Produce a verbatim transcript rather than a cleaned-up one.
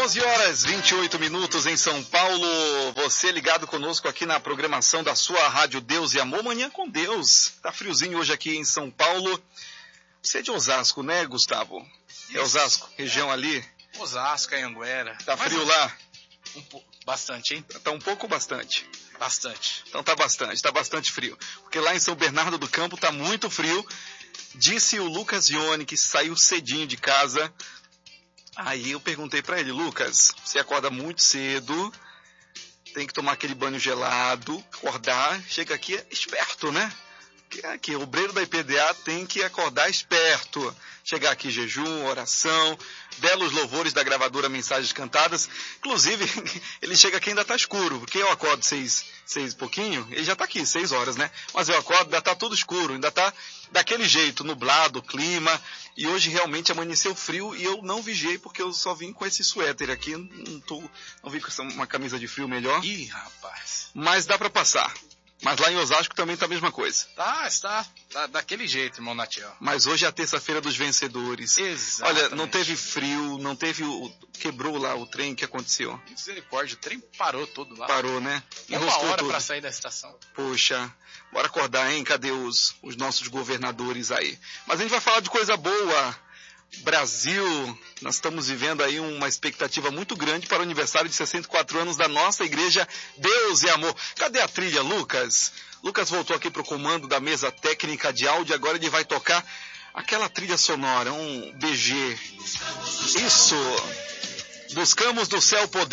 doze horas e vinte e oito minutos em São Paulo. Você ligado conosco aqui na programação da sua Rádio Deus e Amor. Manhã com Deus. Tá friozinho hoje aqui em São Paulo. Você é de Osasco, né, Gustavo? Isso. É Osasco, região é. ali? Osasco, Anhanguera. Tá frio Mas, lá? Um po... Bastante, hein? Tá um pouco bastante. Bastante. Então tá bastante, tá bastante frio. Porque lá em São Bernardo do Campo tá muito frio. Disse o Lucas Ione, que saiu cedinho de casa. Aí eu perguntei pra ele, Lucas, você acorda muito cedo, tem que tomar aquele banho gelado, acordar, chega aqui é esperto, né? Que aqui, o obreiro da I P D A tem que acordar esperto. Chegar aqui jejum, oração, belos louvores da gravadora Mensagens Cantadas. Inclusive, ele chega aqui e ainda tá escuro, porque eu acordo seis, seis e pouquinho, ele já tá aqui, seis horas, né? Mas eu acordo, ainda tá tudo escuro, ainda tá daquele jeito, nublado, clima. E hoje realmente amanheceu frio e eu não vigiei porque eu só vim com esse suéter aqui, não, tô, não vim com essa, uma camisa de frio melhor. Ih, rapaz. Mas dá pra passar. Mas lá em Osasco também tá a mesma coisa. Tá, está. Tá daquele jeito, irmão Natiel. Mas hoje é a terça-feira dos vencedores. Exatamente. Olha, não teve frio, não teve o... Quebrou lá o trem, o que aconteceu? Misericórdia, o trem parou todo lá. Parou, né? Uma hora tudo. Pra sair da estação. Poxa, bora acordar, hein? Cadê os, os nossos governadores aí? Mas a gente vai falar de coisa boa. Brasil, nós estamos vivendo aí uma expectativa muito grande para o aniversário de sessenta e quatro anos da nossa igreja Deus e Amor. Cadê a trilha, Lucas? Lucas voltou aqui para o comando da mesa técnica de áudio, agora ele vai tocar aquela trilha sonora, um B G. Isso! Buscamos do céu poder.